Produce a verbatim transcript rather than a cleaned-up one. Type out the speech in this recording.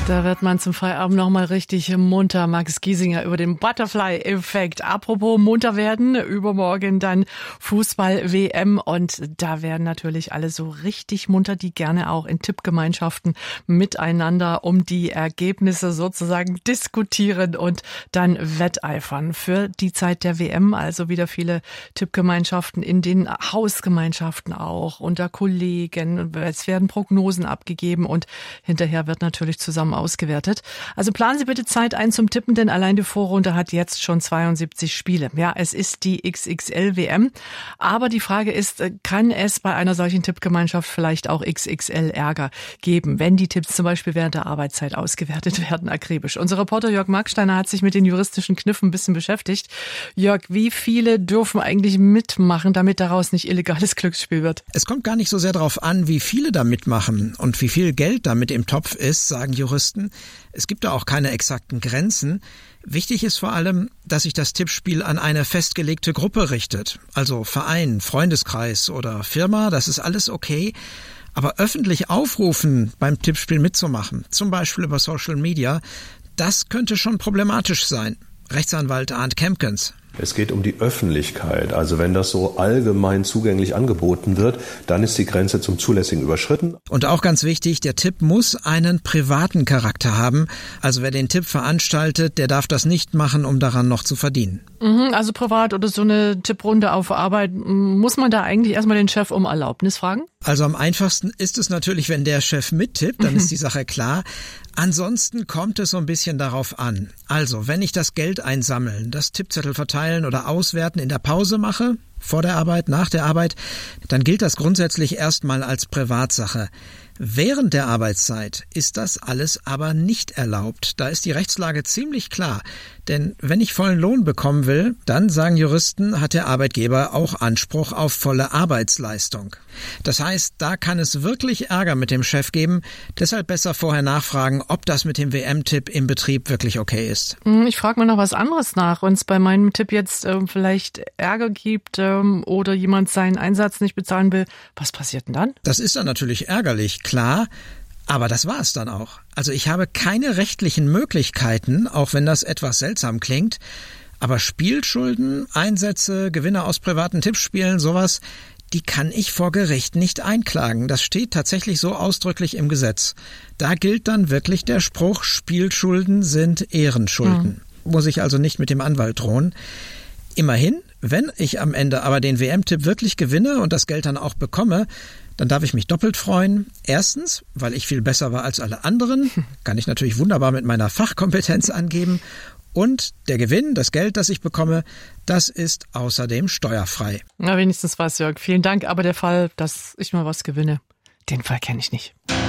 Da wird man zum Feierabend nochmal richtig munter. Max Giesinger über den Butterfly-Effekt. Apropos munter werden, übermorgen dann Fußball-W M und da werden natürlich alle so richtig munter, die gerne auch in Tippgemeinschaften miteinander um die Ergebnisse sozusagen diskutieren und dann wetteifern für die Zeit der W M. Also wieder viele Tippgemeinschaften in den Hausgemeinschaften auch, unter Kollegen. Es werden Prognosen abgegeben und hinterher wird natürlich zusammen ausgewertet. Also planen Sie bitte Zeit ein zum Tippen, denn allein die Vorrunde hat jetzt schon zweiundsiebzig Spiele. Ja, es ist die X X L-W M. Aber die Frage ist, kann es bei einer solchen Tippgemeinschaft vielleicht auch X X L-Ärger geben, wenn die Tipps zum Beispiel während der Arbeitszeit ausgewertet werden, akribisch? Unser Reporter Jörg Marksteiner hat sich mit den juristischen Kniffen ein bisschen beschäftigt. Jörg, wie viele dürfen eigentlich mitmachen, damit daraus nicht illegales Glücksspiel wird? Es kommt gar nicht so sehr darauf an, wie viele da mitmachen und wie viel Geld damit im Topf ist, sagen Juristen. Es gibt da auch keine exakten Grenzen. Wichtig ist vor allem, dass sich das Tippspiel an eine festgelegte Gruppe richtet. Also Verein, Freundeskreis oder Firma, das ist alles okay. Aber öffentlich aufrufen, beim Tippspiel mitzumachen, zum Beispiel über Social Media, das könnte schon problematisch sein. Rechtsanwalt Arndt Kempkens. Es geht um die Öffentlichkeit. Also wenn das so allgemein zugänglich angeboten wird, dann ist die Grenze zum Zulässigen überschritten. Und auch ganz wichtig, der Tipp muss einen privaten Charakter haben. Also wer den Tipp veranstaltet, der darf das nicht machen, um daran noch zu verdienen. Also privat oder so eine Tipprunde auf Arbeit, muss man da eigentlich erstmal den Chef um Erlaubnis fragen? Also am einfachsten ist es natürlich, wenn der Chef mittippt, dann ist die Sache klar. Ansonsten kommt es so ein bisschen darauf an. Also, wenn ich das Geld einsammeln, das Tippzettel verteilen oder auswerten in der Pause mache, vor der Arbeit, nach der Arbeit, dann gilt das grundsätzlich erstmal als Privatsache. Während der Arbeitszeit ist das alles aber nicht erlaubt. Da ist die Rechtslage ziemlich klar. Denn wenn ich vollen Lohn bekommen will, dann, sagen Juristen, hat der Arbeitgeber auch Anspruch auf volle Arbeitsleistung. Das heißt, da kann es wirklich Ärger mit dem Chef geben. Deshalb besser vorher nachfragen, ob das mit dem W M-Tipp im Betrieb wirklich okay ist. Ich frage mal noch was anderes nach. Wenn es bei meinem Tipp jetzt äh, vielleicht Ärger gibt ähm, oder jemand seinen Einsatz nicht bezahlen will, was passiert denn dann? Das ist dann natürlich ärgerlich, klar. Aber das war es dann auch. Also ich habe keine rechtlichen Möglichkeiten, auch wenn das etwas seltsam klingt. Aber Spielschulden, Einsätze, Gewinne aus privaten Tippspielen, sowas, die kann ich vor Gericht nicht einklagen. Das steht tatsächlich so ausdrücklich im Gesetz. Da gilt dann wirklich der Spruch, Spielschulden sind Ehrenschulden. Hm. Muss ich also nicht mit dem Anwalt drohen. Immerhin, wenn ich am Ende aber den W M-Tipp wirklich gewinne und das Geld dann auch bekomme, dann darf ich mich doppelt freuen. Erstens, weil ich viel besser war als alle anderen. Kann ich natürlich wunderbar mit meiner Fachkompetenz angeben. Und der Gewinn, das Geld, das ich bekomme, das ist außerdem steuerfrei. Na, wenigstens was, Jörg. Vielen Dank. Aber der Fall, dass ich mal was gewinne, den Fall kenne ich nicht.